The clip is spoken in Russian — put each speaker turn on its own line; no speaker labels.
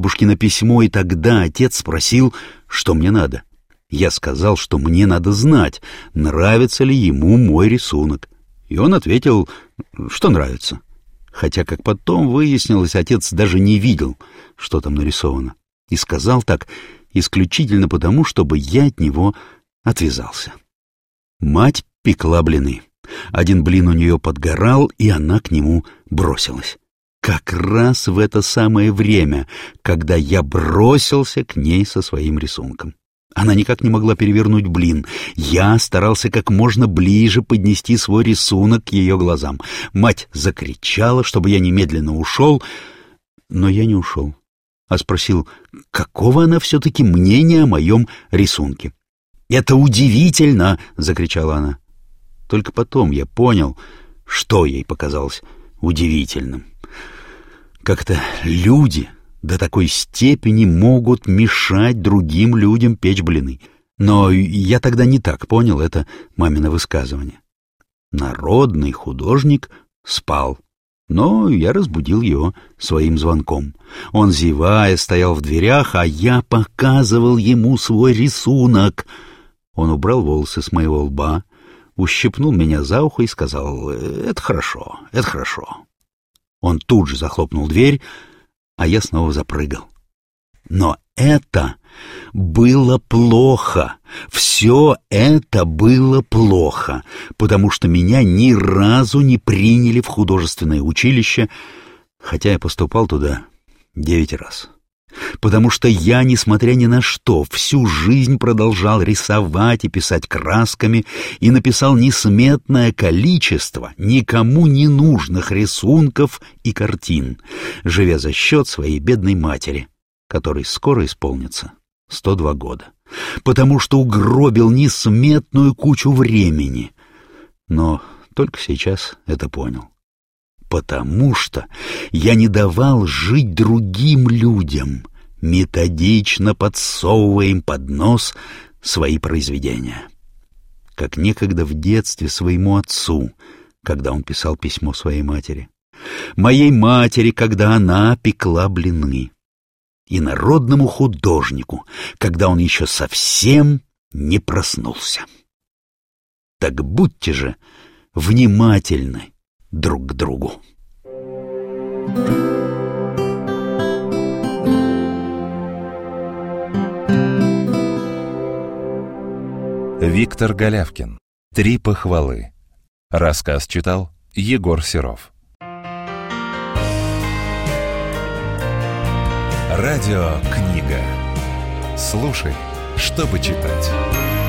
бабушкино письмо, и тогда отец спросил, что мне надо. Я сказал, что мне надо знать, нравится ли ему мой рисунок. И он ответил, что нравится. Хотя, как потом выяснилось, отец даже не видел, что там нарисовано. И сказал так исключительно потому, чтобы я от него отвязался. Мать пекла блины. Один блин у нее подгорал, и она к нему бросилась. Как раз в это самое время, когда я бросился к ней со своим рисунком. Она никак не могла перевернуть блин. Я старался как можно ближе поднести свой рисунок к ее глазам. Мать закричала, чтобы я немедленно ушел, но я не ушел, а спросил, какого она все-таки мнения о моем рисунке. «Это удивительно!» — закричала она. Только потом я понял, что ей показалось удивительным. Как-то люди до такой степени могут мешать другим людям печь блины. Но я тогда не так понял это мамино высказывание. Народный художник спал, но я разбудил его своим звонком. Он, зевая, стоял в дверях, а я показывал ему свой рисунок. Он убрал волосы с моего лба, ущипнул меня за ухо и сказал: «Это хорошо, это хорошо». Он тут же захлопнул дверь, а я снова запрыгал. Но это было плохо. Все это было плохо, потому что меня ни разу не приняли в художественное училище, хотя я поступал туда 9 раз. Потому что я, несмотря ни на что, всю жизнь продолжал рисовать и писать красками и написал несметное количество никому не нужных рисунков и картин, живя за счет своей бедной матери, которой скоро исполнится 102 года, потому что угробил несметную кучу времени. Но только сейчас это понял. Потому что я не давал жить другим людям, методично подсовывая им под нос свои произведения. Как некогда в детстве своему отцу, когда он писал письмо своей матери. Моей матери, когда она пекла блины. И народному художнику, когда он еще совсем не проснулся. Так будьте же внимательны друг к другу.
Виктор Голявкин. 3 похвалы. Рассказ читал Егор Серов. Радиокнига. Слушай, чтобы читать.